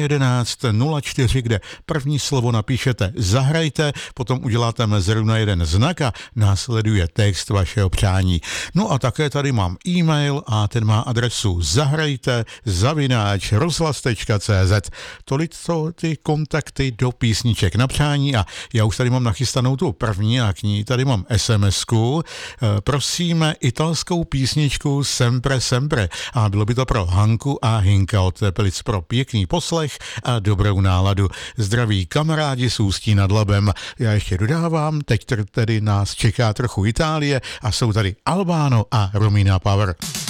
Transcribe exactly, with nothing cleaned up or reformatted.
jedenáct nula čtyři, kde první slovo napíšete zahrajte, potom uděláte mezeru na jeden znak a následuje text vašeho přání. No a také tady mám e-mail a ten má adresu zahrajte zavináč rozhlas tečka cé zet. Tolik jsou ty kontakty do písniček na přání a já už tady mám nachystanou tu první a k ní tady mám es em esku. E, prosíme italskou písničku Sempre Sempre a bylo by to pro Hanku a Hinka od Tepelic pro pěkný poslech a dobrou náladu. Zdraví kamarádi z Ústí nad Labem. Já ještě dodávám, teď tedy nás čeká trochu Itálie a jsou tady Albano a Romina Power.